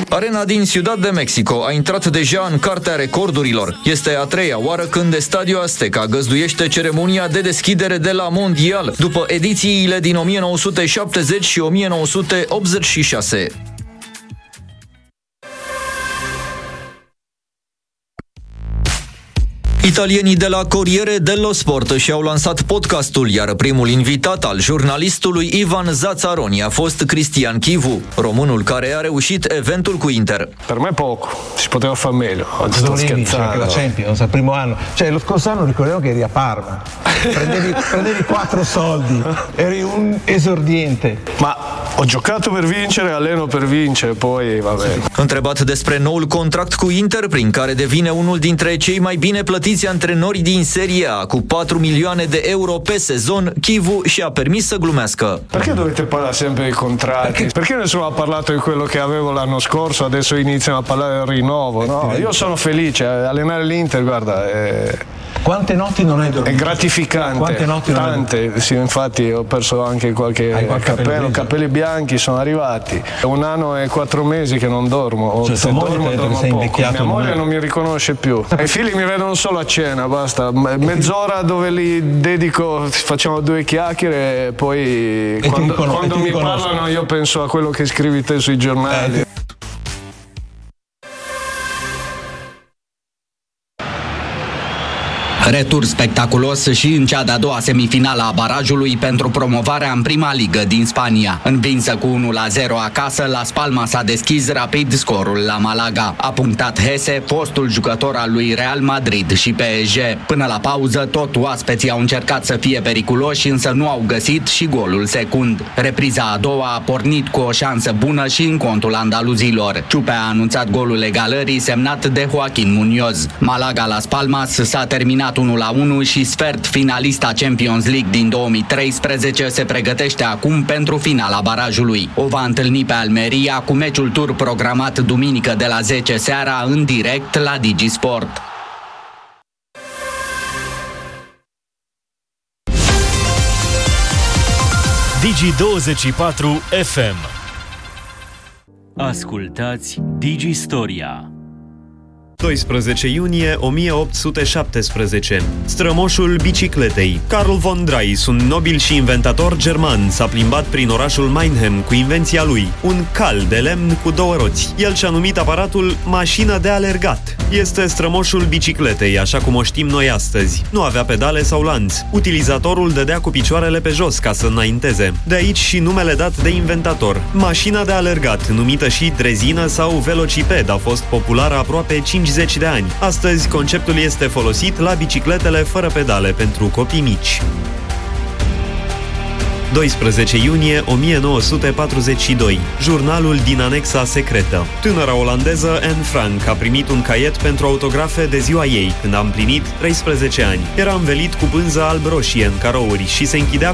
Arena din Ciudad de Mexico a intrat deja în cartea recordurilor. Este a treia oară când Estadio Azteca găzduiește ceremonia de deschidere de la Mondial, după edițiile din 1970 și 1986. Italienii de la Corriere dello Sport și-au lansat podcastul, iar primul invitat al jurnalistului Ivan Zazzaroni a fost Cristian Chivu, românul care a reușit eventul cu Inter. Per me poco, si poteva fare meglio. Oggi sto Anche scherzando. la Champions al primo anno, cioè lo scorso anno ricordiamo che eri a Parma, prendevi 4 soldi, eri un esordiente. Ma ho giocato per vincere, alleno per vincere, poi vabbè. Întrebat despre noul contract cu Inter, prin care devine unul dintre cei mai bine plătiți antrenori din Serie A, cu 4 milioane de euro pe sezon, Chivu și-a permis să glumească. Perché dovete parlare sempre dei contratti? Perché nessuno ha parlato di quello che avevo l'anno scorso, adesso iniziano a parlare del rinnovo? No, io sono felice, allenare l'Inter, guarda, Quante notti non hai dormito? è gratificante. Quante notti non hai dormito? Tante, sì, infatti ho perso anche qualche cappello, capelli bianchi sono arrivati. 1 anno e 4 mesi che non dormo, Cioè, se tua moglie dormo, ti ha detto dormo che sei poco. invecchiato, Mia moglie non è? non mi riconosce più. I figli mi vedono solo a cena, basta. Mezz'ora dove li dedico, facciamo 2 chiacchiere e poi quando mi parlano io penso a quello che scrivi te sui giornali. Retur spectaculos și în cea de-a doua semifinală a barajului pentru promovarea în prima ligă din Spania. Învinsă cu 1-0 acasă, Las Palmas a deschis rapid scorul la Malaga. A punctat Hesse, fostul jucător al lui Real Madrid și PSG. Până la pauză, tot oaspeții au încercat să fie periculoși, însă nu au găsit și golul secund. Repriza a doua a pornit cu o șansă bună și în contul andaluzilor. Ciupe a anunțat golul egalării semnat de Joaquin Muñoz. Malaga-Las Palmas s-a terminat 1-1 și sfert finalista Champions League din 2013 se pregătește acum pentru finala barajului. O va întâlni pe Almeria cu meciul tur programat duminică de la 10 seara în direct la Digisport. Digi24 FM. Ascultați Digistoria. 12 iunie 1817. Strămoșul bicicletei. Carl von Drais, un nobil și inventator german, s-a plimbat prin orașul Meinheim cu invenția lui, un cal de lemn cu 2 roți. El și-a numit aparatul mașină de alergat. Este strămoșul bicicletei, așa cum o știm noi astăzi. Nu avea pedale sau lanț. Utilizatorul dădea cu picioarele pe jos ca să înainteze. De aici și numele dat de inventator. Mașina de alergat, numită și drezină sau velociped, a fost populară aproape 50 de ani. Astăzi, conceptul este folosit la bicicletele fără pedale pentru copii mici. 12 iunie 1942. Jurnalul din anexa secretă. Tânăra olandeză Anne Frank a primit un caiet pentru autografe de ziua ei, când a împlinit 13 ani. Era învelit cu pânză alb-roșie în carouri și se închidea